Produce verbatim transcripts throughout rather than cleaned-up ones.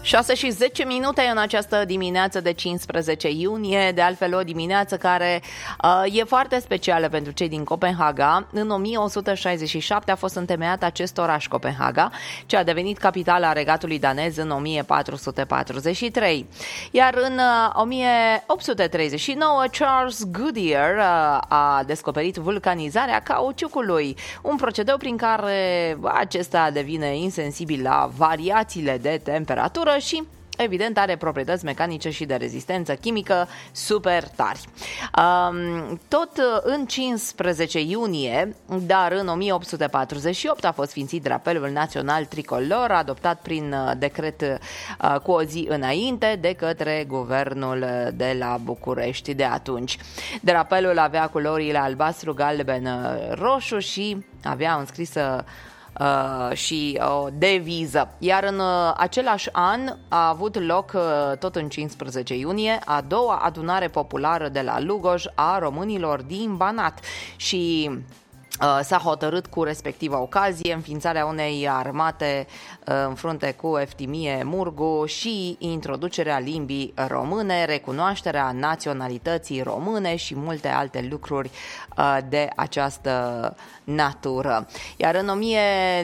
șase și zece minute în această dimineață de cincisprezece iunie, de altfel o dimineață care uh, e foarte specială pentru cei din Copenhaga. În o mie o sută șaizeci și șapte a fost întemeiat acest oraș, Copenhaga, ce a devenit capitala regatului danez în o mie patru sute patruzeci și trei. Iar în uh, o mie opt sute treizeci și nouă, Charles Goodyear uh, a descoperit vulcanizarea cauciucului, un procedeu prin care acesta devine insensibil la variațiile de temperatură și, evident, are proprietăți mecanice și de rezistență chimică super tari. Um, tot în cincisprezece iunie, dar în o mie opt sute patruzeci și opt a fost sfințit drapelul național tricolor, adoptat prin decret uh, cu o zi înainte de către guvernul de la București de atunci. Drapelul avea culorile albastru, galben, roșu și avea înscrisă Uh, și o deviză. Iar în uh, același an a avut loc, uh, tot în cincisprezece iunie, a doua adunare populară de la Lugoj a românilor din Banat și uh, s-a hotărât cu respectiva ocazie înființarea unei armate uh, în frunte cu Eftimie Murgu și introducerea limbii române, recunoașterea naționalității române și multe alte lucruri uh, de această natură. Iar în, o mie,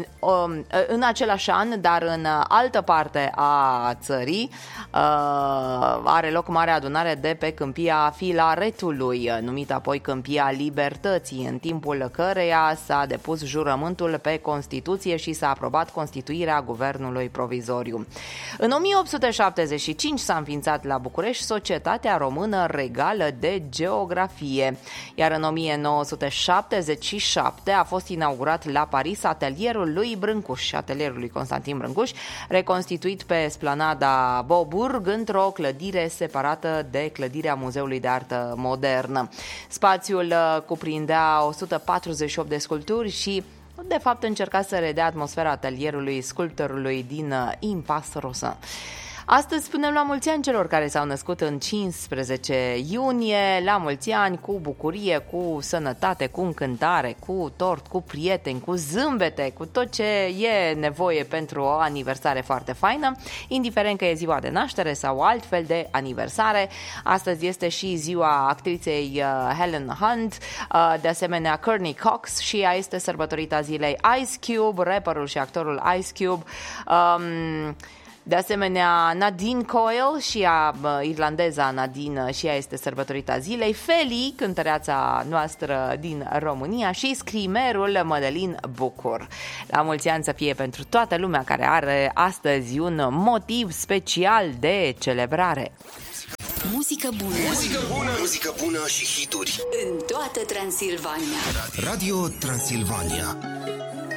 în același an, dar în altă parte a țării, are loc mare adunare de pe Câmpia Filaretului, numită apoi Câmpia Libertății, în timpul căreia s-a depus jurământul pe Constituție și s-a aprobat constituirea guvernului provizoriu. În o mie opt sute șaptezeci și cinci s-a înființat la București Societatea Română Regală de Geografie, iar în o mie nouă sute șaptezeci și șapte a fost inaugurat la Paris atelierul lui Brâncuș, atelierul lui Constantin Brâncuș, reconstituit pe Esplanada Beaubourg într-o clădire separată de clădirea Muzeului de Artă Modernă. Spațiul cuprindea o sută patruzeci și opt de sculpturi și, de fapt, încerca să redea atmosfera atelierului sculptorului din Impas Rosan. Astăzi spunem la mulți ani celor care s-au născut în cincisprezece iunie, la mulți ani cu bucurie, cu sănătate, cu încântare, cu tort, cu prieteni, cu zâmbete, cu tot ce e nevoie pentru o aniversare foarte faină, indiferent că e ziua de naștere sau altfel de aniversare. Astăzi este și ziua actriței Helen Hunt, de asemenea Courtney Cox, și ea este sărbătorită zilei Ice Cube, rapperul și actorul Ice Cube. Um, De asemenea, Nadine Coyle și a irlandeza Nadine, și ea este sărbătorită zilei. Feli, cântăreața noastră din România, și scrimerul Mădălin Bucur. La mulți ani să fie pentru toată lumea care are astăzi un motiv special de celebrare. Muzică bună, muzică bună, muzică bună și hituri în toată Transilvania. Radio Transilvania.